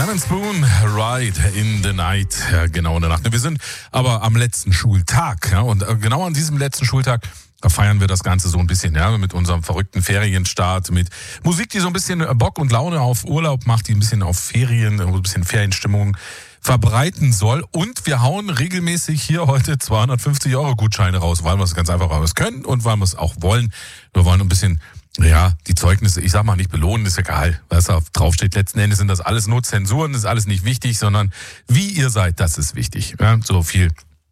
Jam & Spoon, Ride in the Night, ja, genau in der Nacht. Wir sind aber am letzten Schultag, ja, und genau an diesem letzten Schultag feiern wir das Ganze so ein bisschen, ja, mit unserem verrückten Ferienstart, mit Musik, die so ein bisschen Bock und Laune auf Urlaub macht, die ein bisschen auf Ferien, ein bisschen Ferienstimmung verbreiten soll. Und wir hauen regelmäßig hier heute 250 € Gutscheine raus, weil wir es ganz einfach alles können und weil wir es auch wollen. Wir wollen ein bisschen, ja, die Zeugnisse, ich sag mal nicht belohnen, ist egal, was da draufsteht. Letzten Endes sind das alles nur Zensuren, ist alles nicht wichtig, sondern wie ihr seid, das ist wichtig. Ja, so viel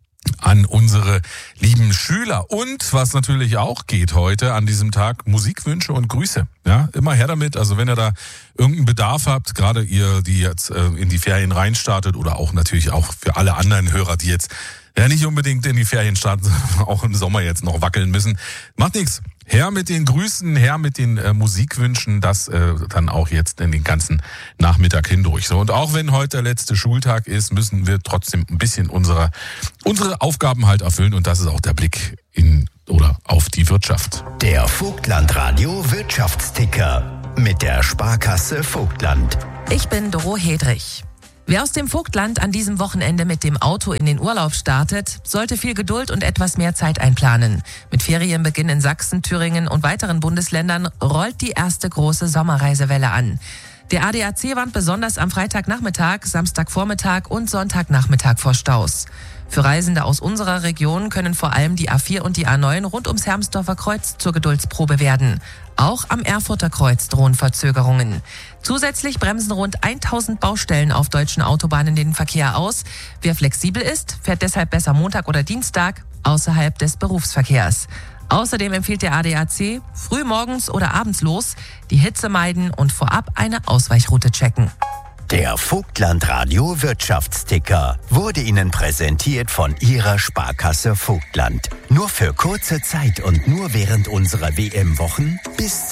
an unsere lieben Schüler. Und was natürlich auch geht heute an diesem Tag, Musikwünsche und Grüße. Ja, immer her damit. Also wenn ihr da irgendeinen Bedarf habt, gerade ihr, die jetzt in die Ferien reinstartet oder auch natürlich auch für alle anderen Hörer, die jetzt ja nicht unbedingt in die Ferien starten, sondern auch im Sommer jetzt noch wackeln müssen. Macht nichts. Her mit den Grüßen, her mit den Musikwünschen, das dann auch jetzt in den ganzen Nachmittag hindurch. So, und auch wenn heute der letzte Schultag ist, müssen wir trotzdem ein bisschen unsere Aufgaben halt erfüllen, und das ist auch der Blick in oder auf die Wirtschaft. Der Vogtland-Radio Wirtschaftsticker mit der Sparkasse Vogtland. Ich bin Doro Hedrich. Wer aus dem Vogtland an diesem Wochenende mit dem Auto in den Urlaub startet, sollte viel Geduld und etwas mehr Zeit einplanen. Mit Ferienbeginn in Sachsen, Thüringen und weiteren Bundesländern rollt die erste große Sommerreisewelle an. Der ADAC warnt besonders am Freitagnachmittag, Samstagvormittag und Sonntagnachmittag vor Staus. Für Reisende aus unserer Region können vor allem die A4 und die A9 rund ums Hermsdorfer Kreuz zur Geduldsprobe werden. Auch am Erfurter Kreuz drohen Verzögerungen. Zusätzlich bremsen rund 1000 Baustellen auf deutschen Autobahnen den Verkehr aus. Wer flexibel ist, fährt deshalb besser Montag oder Dienstag außerhalb des Berufsverkehrs. Außerdem empfiehlt der ADAC, früh morgens oder abends los, die Hitze meiden und vorab eine Ausweichroute checken. Der Vogtland-Radio Wirtschaftsticker wurde Ihnen präsentiert von Ihrer Sparkasse Vogtland. Nur für kurze Zeit und nur während unserer WM-Wochen bis zu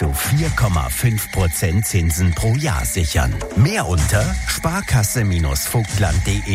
4,5% Zinsen pro Jahr sichern. Mehr unter sparkasse-vogtland.de.